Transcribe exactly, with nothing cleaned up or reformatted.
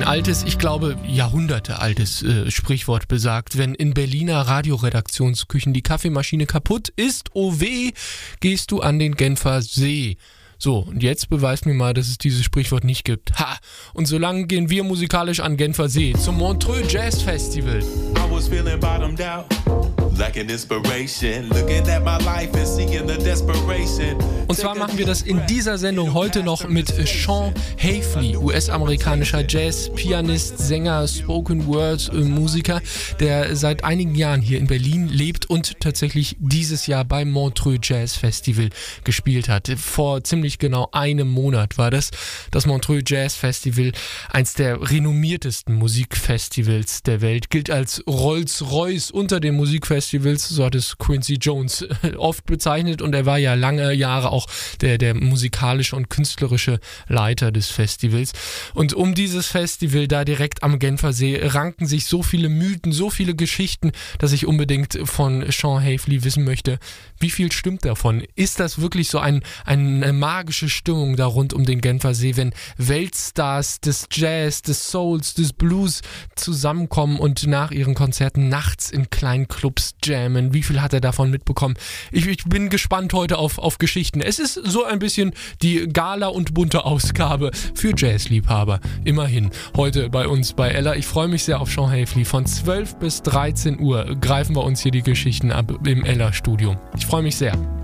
Ein altes, ich glaube Jahrhunderte altes äh, Sprichwort besagt, wenn in Berliner Radioredaktionsküchen die Kaffeemaschine kaputt ist, oh weh, gehst du an den Genfer See. So, und jetzt beweist mir mal, dass es dieses Sprichwort nicht gibt. Ha! Und so lange gehen wir musikalisch an Genfer See zum Montreux Jazz Festival. I was feeling bottomed out, lacking inspiration, looking at my life and seeing the desperation. Und zwar machen wir das in dieser Sendung heute noch mit Sean Haefley, U S-amerikanischer Jazz-Pianist, Sänger, Spoken-Word-Musiker, der seit einigen Jahren hier in Berlin lebt und tatsächlich dieses Jahr beim Montreux Jazz Festival gespielt hat. Vor ziemlich genau einem Monat war das. Das Montreux Jazz Festival, eins der renommiertesten Musikfestivals der Welt, gilt als Rolls-Royce unter den Musikfestivals, so hat es Quincy Jones oft bezeichnet, und er war ja lange Jahre auch der, der musikalische und künstlerische Leiter des Festivals. Und um dieses Festival da direkt am Genfer See ranken sich so viele Mythen, so viele Geschichten, dass ich unbedingt von Sean Haefley wissen möchte, wie viel stimmt davon? Ist das wirklich so ein, eine magische Stimmung da rund um den Genfer See, wenn Weltstars des Jazz, des Souls, des Blues zusammenkommen und nach ihren Konzerten nachts in kleinen Clubs jammen? Wie viel hat er davon mitbekommen? Ich, ich bin gespannt heute auf, auf Geschichten. Es ist so ein bisschen die Gala- und bunte Ausgabe für Jazzliebhaber. Immerhin. Heute bei uns bei Ella. Ich freue mich sehr auf Sean Haefley. Von zwölf bis dreizehn Uhr greifen wir uns hier die Geschichten ab im Ella-Studio. Ich freue mich sehr.